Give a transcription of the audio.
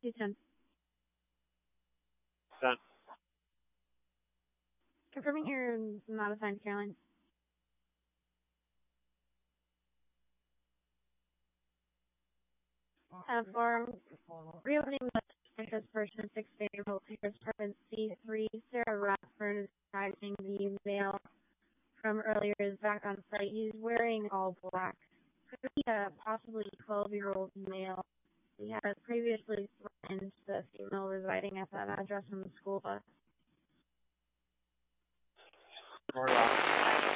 210. Done. Confirming you're not assigned to Caroline. For reopening the interest person 6 April Department C3, Sarah Radford is advising the male from earlier is back on site. He's wearing all black. Could be a possibly 12-year-old male. He has previously threatened the female residing at that address on the school bus. More loud.